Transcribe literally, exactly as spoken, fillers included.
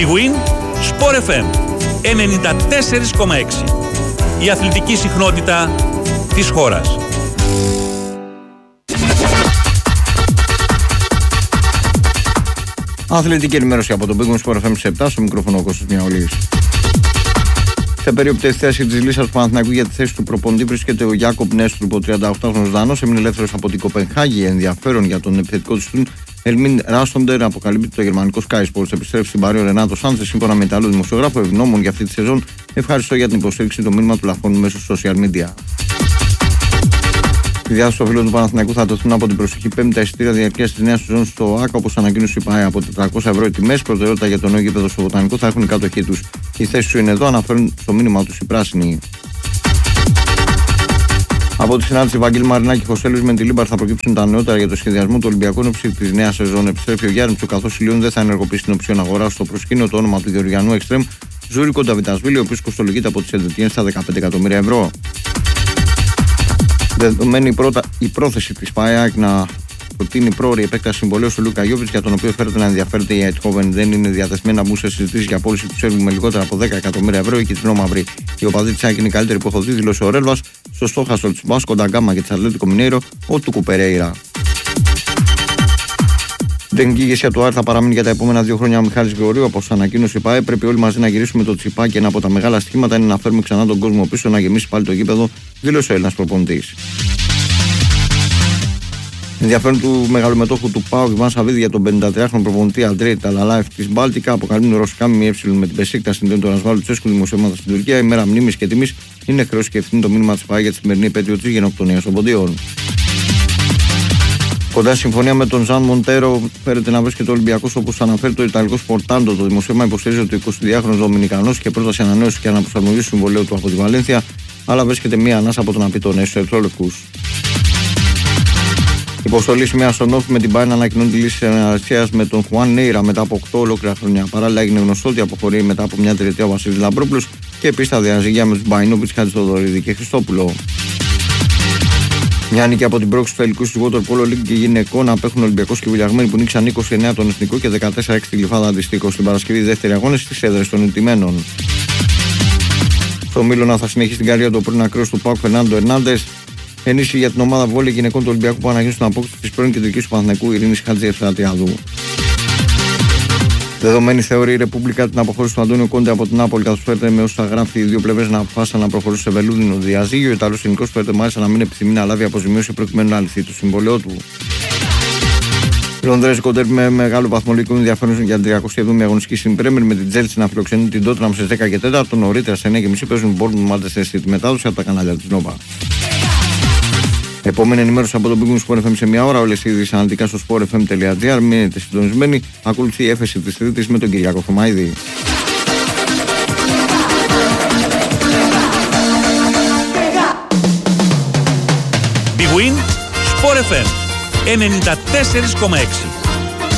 Big Win Sport εφ εμ ενενήντα τέσσερα κόμμα έξι. Η αθλητική συχνότητα της χώρας. Αθλητική ενημέρωση από τον Big Win Sport εφ εμ σε επτά, στο μικρόφωνο ο Κώστας Μιαολίδης. Σε περίπτωση θέση τη λίστα του Παναθηναϊκού για τη θέση του προπονητή βρίσκεται ο Γιάκοπ Νέστρουπ, ο τριανταοκτάχρονος Δανός, έμεινε ελεύθερος από την Κοπενχάγη. Ενδιαφέρον για τον επιθετικό του Τουν Ελμίν Ράστοντερ, αποκαλύπτει το γερμανικό Sky Sports. Επιστρέφει στην Παρή ο Ρενάτο Σάντσες, σύμφωνα με Ιταλό δημοσιογράφο, ευγνώμων για αυτή τη σεζόν. Ευχαριστώ για την υποστήριξη, το μήνυμα του λαφώνει μέσω social media. Στη διάθεση των φίλων του Παναθηναϊκού θα τεθούν από την προσεχή Πέμπτη τα εισιτήρια διαρκείας της νέας σεζόν στο ΆΚΑ, όπως ανακοίνωσε η ΠΑΕ, από τετρακόσια ευρώ οι τιμές. Προτεραιότητα για το νέο γήπεδο στο Βοτανικό θα έχουν οι κάτοχοί τους. Η θέση σου είναι εδώ, αναφέρουν στο μήνυμα τους οι πράσινοι. Από τη συνάντηση Βαγγέλη Μαρινάκη Χωσέλους με τη Λίμπαρ θα προκύψουν τα νεότερα για το σχεδιασμό του Ολυμπιακού ενόψει της νέας σεζόν. Επιστρέφει ο Γιάννητσο, καθώς η Λιόν δεν θα ενεργοποιήσει την οψιόν αγορά στο προσκήνιο το όνομα του Γεωργιανού Εξτρέμ Ζούρικο Νταβιτασβίλη, ο οποίος κοστολογείται από τις Εντετιέν στα δεκαπέντε εκατομμύρια ευρώ. Δεδομένη η, πρώτα, η πρόθεση της ΠΑΕΑΚ να προτείνει πρόωρη επέκταση συμβολέου στο Λούκα Γιόβιτς, για τον οποίο φέρεται να ενδιαφέρεται η Αιτχόβεν, δεν είναι διατεθειμένη να μπουν σε συζητήσεις για πώληση του Σέρβου με λιγότερα από δέκα εκατομμύρια ευρώ. Η κυτρινό μαύρη. Η οπαδή της ΑΕΚ είναι η καλύτερη που έχω δει, δήλωσε ο Ρέλβας στο στόχαστρο της Βάσκο Νταγκάμα και της Ατλέτικο Μινέιρο, ο Τούκου Περέιρα. Δεν ηγεσία του Άρη θα παραμείνει για τα επόμενα δύο χρόνια ο Μιχάλης Γεωργίου, όπως ανακοίνωσε η ΠΑΕ. Πρέπει όλοι μαζί να γυρίσουμε το τσιπάκι και ένα από τα μεγάλα στοιχήματα είναι να φέρουμε ξανά τον κόσμο πίσω, να γεμίσει πάλι το γήπεδο, δήλωσε ο Έλληνας προπονητής. Ενδιαφέρον του μεγαλομετόχου του ΠΑΟΚ Ιβάν Σαββίδη για τον πενηντατριάχρονο προπονητή Αντρέι Ταλαλάεφ της Μπάλτικα, αποκαλύπτουν ρωσικά ΜΜΕ με την Πεσίκτα στην τον Ασβάλου Τσέσκου, δημοσιεύματα στην Τουρκία. Η μέρα μνήμης και τιμής είναι χρέος και ευθύνη το μήνυμα της ΠΑΕ για τη σημερινή επέτειο της γενοκτονίας των ποντίων. Κοντά συμφωνία με τον Ζαν Μοντέρο φέρεται να βρίσκεται ο Ολυμπιακός, όπως αναφέρει το Ιταλικό Σπορτάντο. Το δημοσίευμα υποστηρίζει ότι ο εικοσιδυάχρονος Δομινικανός και πρόταση ανανέωση και αναπροσαρμογή του συμβολέου του από τη Βαλένθια, αλλά βρίσκεται μία ανάσα από τον απειτό νέο Ερυθρόλευκους. Υποστολή σημαία στον Όφη με την ΠΑΕ να ανακοινώνει τη λύση συνεργασίας με τον Χουάν Νέιρα μετά από οκτώ ολόκληρα χρόνια. Παράλληλα, έγινε γνωστό ότι αποχωρεί μετά από μια τριετία ο Βασίλης Λαμπρόπουλος και επίσης τα διαζυγεία με τους Μπαϊνόβιτς, Χατζηδωρίδη και Χριστόπουλο. Μια νίκη από την πρόκληση του τελικού του Water Polo League και γυναικών απέχουν ο Ολυμπιακός και οι Βουλιαγμένοι που νίκησαν είκοσι εννέα τον Εθνικό και δεκατέσσερα έξι τη Γλυφάδα αντιστοίχως. Στην Παρασκευή δεύτερη αγώνες στις έδρες των ηττημένων. Στο Μίλωνα θα συνεχίσει την καριέρα του πρώην ακραίος του ΠΑΟΚ Φερνάντο Ερνάντες. Ενίσχυση για την ομάδα βόλεϊ γυναικών του Ολυμπιακού που αναγίνει στην απόκτηση της πρώην κεντρικής του Παναθηναϊκού Ειρήνης Χατζηεφστρατιάδου. Δεδομένη θεωρεί η Ρεπούμπλικα την αποχώρηση του Αντώνιο Κόντε από την Νάπολη, καθώς φέρεται με όσα γράφει οι δύο πλευρές να αποφάσισαν να προχωρήσουν σε βελούδινο διαζύγιο. Ο Ιταλός Εθνικός φέρεται μάλιστα να μην επιθυμεί να λάβει αποζημίωση προκειμένου να λυθεί το συμβολαιό του. Οι Λονδρέζοι ντέρμπι με μεγάλο βαθμολογικό ενδιαφέρον για την τριακοστή εβδόμη αγωνιστική στην Πρέμερ, με την Τζέλσι να φιλοξενεί την Τότναμ στις δέκα και τέσσερα. Νωρίτερα σε εννιά και μισή παίζουν Bournemouth Manchester City, τη μετάδοση από τα κανάλια της Νόβα. Επόμενη ενημέρωση από τον Big Win Sport εφ εμ σε μια ώρα. Όλες οι είδες αναλυτικά στο σπορ εφ εμ τελεία τζι άρ. Μείνετε συντονισμένοι. Ακολουθεί η έφεση της Τρίτης με τον Κυριάκο Θωμαίδη. Big Win Sport εφ εμ ενενήντα τέσσερα κόμμα έξι.